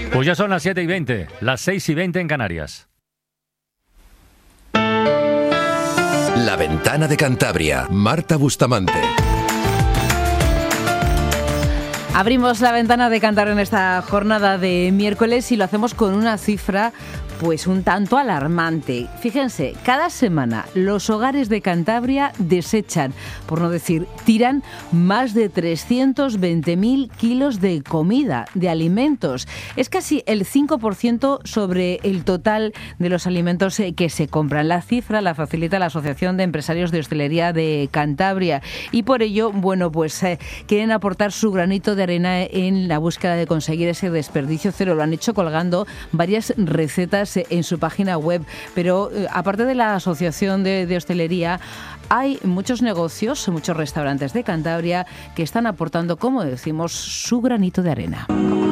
Pues ya son las 7:20, las 6:20 en Canarias. La Ventana de Cantabria, Marta Bustamante. Abrimos la Ventana de Cantabria en esta jornada de miércoles y lo hacemos con una cifra pues un tanto alarmante. Fíjense, cada semana los hogares de Cantabria desechan, por no decir tiran, más de 320.000 kilos de comida, de alimentos. Es casi el 5% sobre el total de los alimentos que se compran. La cifra la facilita la Asociación de Empresarios de Hostelería de Cantabria y por ello, bueno, pues quieren aportar su granito de arena en la búsqueda de conseguir ese desperdicio cero. Lo han hecho colgando varias recetas en su página web, pero aparte de la Asociación de Hostelería, hay muchos negocios, muchos restaurantes de Cantabria que están aportando, como decimos, su granito de arena.